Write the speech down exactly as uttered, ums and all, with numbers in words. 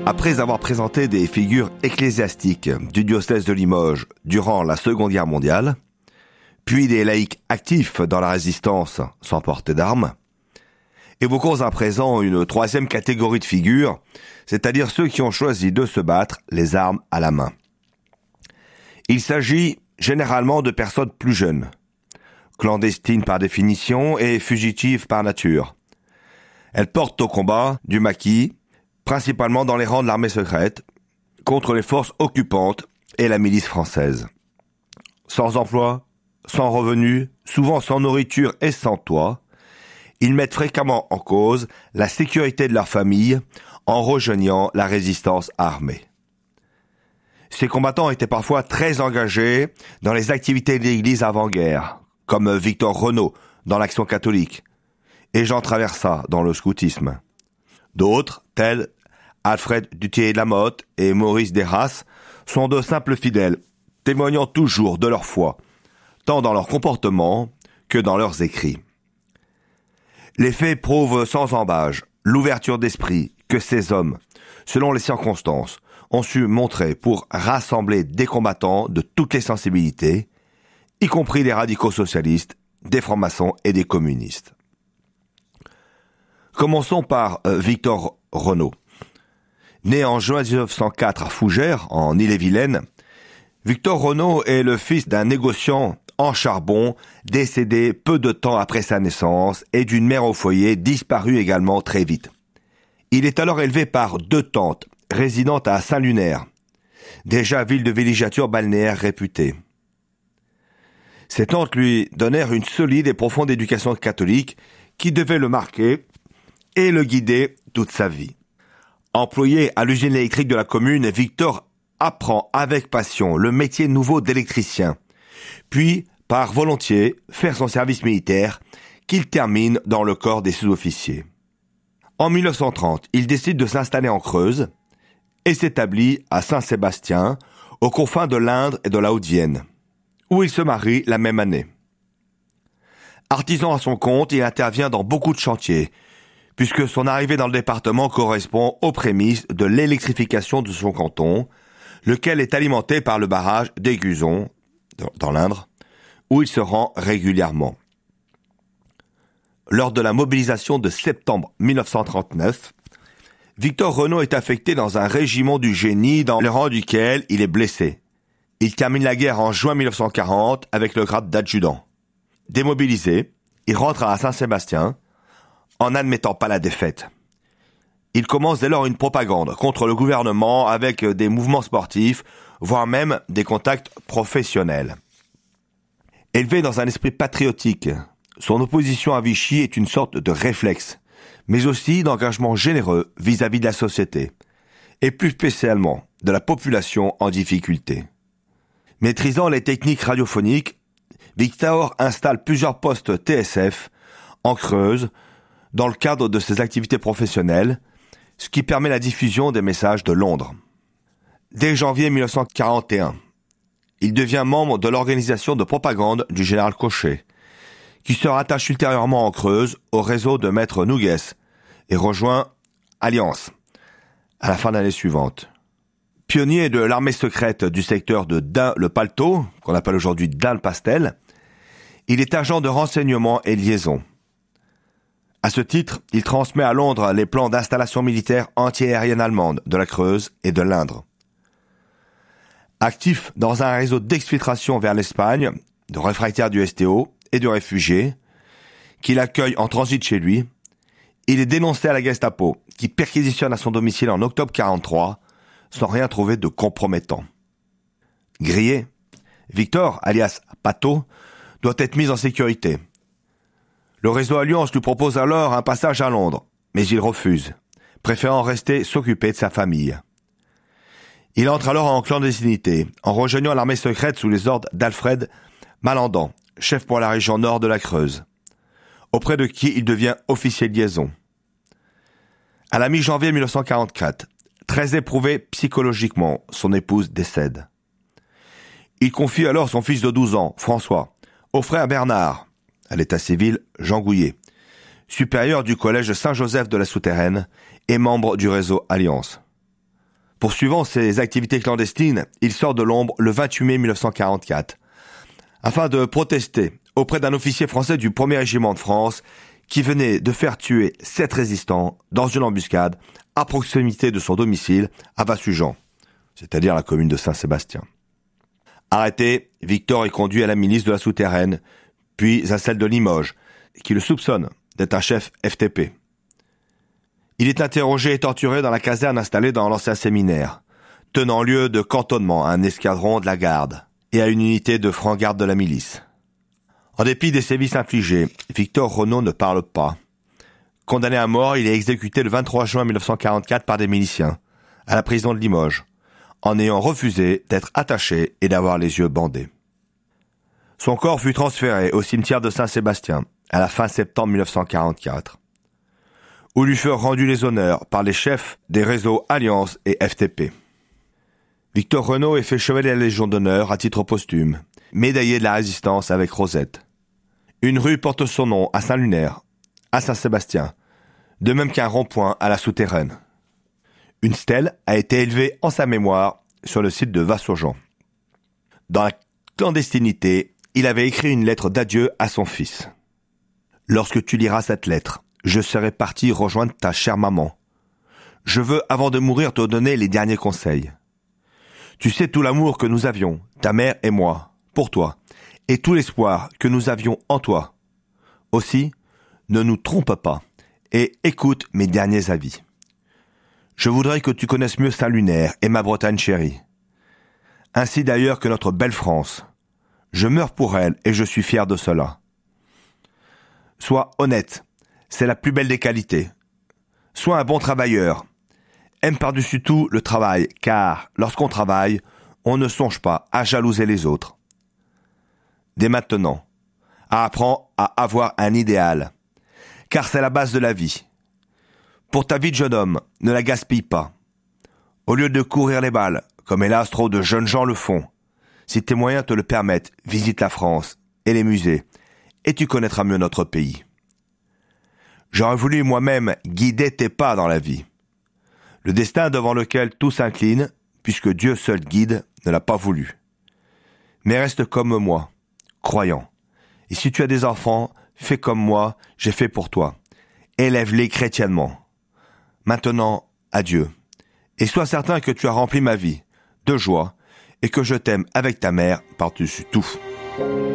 Après avoir présenté des figures ecclésiastiques du diocèse de Limoges durant la Seconde Guerre mondiale, puis des laïcs actifs dans la résistance sans porter d'armes, évoquons à présent une troisième catégorie de figures, c'est-à-dire ceux qui ont choisi de se battre les armes à la main. Il s'agit généralement de personnes plus jeunes, clandestines par définition et fugitives par nature. Elles portent au combat du maquis, principalement dans les rangs de l'armée secrète, contre les forces occupantes et la milice française. Sans emploi, sans revenus, souvent sans nourriture et sans toit, ils mettent fréquemment en cause la sécurité de leur famille en rejoignant la résistance armée. Ces combattants étaient parfois très engagés dans les activités de l'Église avant-guerre, comme Victor Renaud dans l'Action catholique et Jean Traversat dans le scoutisme. D'autres, tels Alfred Duthier de la Motte et Maurice Derras, sont de simples fidèles, témoignant toujours de leur foi, tant dans leur comportement que dans leurs écrits. Les faits prouvent sans embâche l'ouverture d'esprit que ces hommes, selon les circonstances, ont su montrer pour rassembler des combattants de toutes les sensibilités, y compris des radicaux socialistes, des francs-maçons et des communistes. Commençons par euh, Victor Renaud. Né en juin dix-neuf cent quatre à Fougères, en Ille-et-Vilaine, Victor Renaud est le fils d'un négociant en charbon, décédé peu de temps après sa naissance, et d'une mère au foyer disparue également très vite. Il est alors élevé par deux tantes, résidant à Saint-Lunaire, déjà ville de villégiature balnéaire réputée. Ces tantes lui donnèrent une solide et profonde éducation catholique qui devait le marquer et le guider toute sa vie. Employé à l'usine électrique de la commune, Victor apprend avec passion le métier nouveau d'électricien, puis part volontiers faire son service militaire qu'il termine dans le corps des sous-officiers. En mille neuf cent trente, il décide de s'installer en Creuse et s'établit à Saint-Sébastien, aux confins de l'Indre et de la Haute-Vienne, où il se marie la même année. Artisan à son compte, il intervient dans beaucoup de chantiers, puisque son arrivée dans le département correspond aux prémices de l'électrification de son canton, lequel est alimenté par le barrage d'Aiguzon, dans l'Indre, où il se rend régulièrement. Lors de la mobilisation de septembre mille neuf cent trente-neuf, Victor Renaud est affecté dans un régiment du génie dans le rang duquel il est blessé. Il termine la guerre en juin mille neuf cent quarante avec le grade d'adjudant. Démobilisé, il rentre à Saint-Sébastien en n'admettant pas la défaite. Il commence dès lors une propagande contre le gouvernement avec des mouvements sportifs, voire même des contacts professionnels. Élevé dans un esprit patriotique, son opposition à Vichy est une sorte de réflexe, mais aussi d'engagement généreux vis-à-vis de la société, et plus spécialement de la population en difficulté. Maîtrisant les techniques radiophoniques, Victor installe plusieurs postes T S F en Creuse dans le cadre de ses activités professionnelles, ce qui permet la diffusion des messages de Londres. Dès janvier mille neuf cent quarante et un, il devient membre de l'organisation de propagande du général Cochet, qui se rattache ultérieurement en Creuse au réseau de Maître Noguès et rejoint Alliance à la fin de l'année suivante. Pionnier de l'armée secrète du secteur de Dun-le-Palteau, qu'on appelle aujourd'hui Dun-le-Pastel, il est agent de renseignement et liaison. À ce titre, il transmet à Londres les plans d'installation militaire antiaérienne allemande de la Creuse et de l'Indre. Actif dans un réseau d'exfiltration vers l'Espagne, de réfractaires du S T O et de réfugiés, qu'il accueille en transit chez lui, il est dénoncé à la Gestapo, qui perquisitionne à son domicile en octobre quarante-trois, sans rien trouver de compromettant. Grillé, Victor, alias Pato, doit être mis en sécurité. Le réseau Alliance lui propose alors un passage à Londres, mais il refuse, préférant rester s'occuper de sa famille. Il entre alors en clandestinité, en rejoignant l'armée secrète sous les ordres d'Alfred Malandan, chef pour la région nord de la Creuse, auprès de qui il devient officier de liaison. À la mi-janvier mille neuf cent quarante-quatre, très éprouvé psychologiquement, son épouse décède. Il confie alors son fils de douze ans, François, au frère Bernard, à l'état civil Jean Gouillet, supérieur du collège Saint-Joseph de la Souterraine et membre du réseau Alliance. Poursuivant ses activités clandestines, il sort de l'ombre le vingt-huit mai mille neuf cent quarante-quatre, afin de protester auprès d'un officier français du premier régiment de France qui venait de faire tuer sept résistants dans une embuscade à proximité de son domicile à Vassujan, c'est-à-dire la commune de Saint-Sébastien. Arrêté, Victor est conduit à la milice de la Souterraine, puis à celle de Limoges, qui le soupçonne d'être un chef F T P. Il est interrogé et torturé dans la caserne installée dans l'ancien séminaire, tenant lieu de cantonnement à un escadron de la garde et à une unité de francs-gardes de la milice. En dépit des sévices infligés, Victor Renaud ne parle pas. Condamné à mort, il est exécuté le vingt-trois juin mille neuf cent quarante-quatre par des miliciens, à la prison de Limoges, en ayant refusé d'être attaché et d'avoir les yeux bandés. Son corps fut transféré au cimetière de Saint-Sébastien, à la fin septembre mille neuf cent quarante-quatre, où lui furent rendus les honneurs par les chefs des réseaux Alliance et F T P. Victor Renaud est fait chevalier de la Légion d'honneur à titre posthume, médaillé de la Résistance avec Rosette. Une rue porte son nom à Saint-Lunaire, à Saint-Sébastien, de même qu'un rond-point à la Souterraine. Une stèle a été élevée en sa mémoire sur le site de Vassourgeon. Dans la clandestinité, il avait écrit une lettre d'adieu à son fils. « Lorsque tu liras cette lettre, je serai parti rejoindre ta chère maman. Je veux, avant de mourir, te donner les derniers conseils. Tu sais tout l'amour que nous avions, ta mère et moi, pour toi, et tout l'espoir que nous avions en toi. Aussi, ne nous trompe pas et écoute mes derniers avis. Je voudrais que tu connaisses mieux Saint-Lunaire et ma Bretagne chérie. Ainsi d'ailleurs que notre belle France. Je meurs pour elle et je suis fier de cela. Sois honnête, c'est la plus belle des qualités. Sois un bon travailleur. Aime par-dessus tout le travail, car lorsqu'on travaille, on ne songe pas à jalouser les autres. Dès maintenant, apprends à avoir un idéal, car c'est la base de la vie. Pour ta vie de jeune homme, ne la gaspille pas. Au lieu de courir les balles, comme hélas trop de jeunes gens le font, si tes moyens te le permettent, visite la France et les musées, et tu connaîtras mieux notre pays. J'aurais voulu moi-même guider tes pas dans la vie. Le destin devant lequel tout s'incline, puisque Dieu seul guide, ne l'a pas voulu. Mais reste comme moi, croyant. Et si tu as des enfants, fais comme moi, j'ai fait pour toi. Élève-les chrétiennement. Maintenant, adieu. Et sois certain que tu as rempli ma vie de joie et que je t'aime avec ta mère par-dessus tout.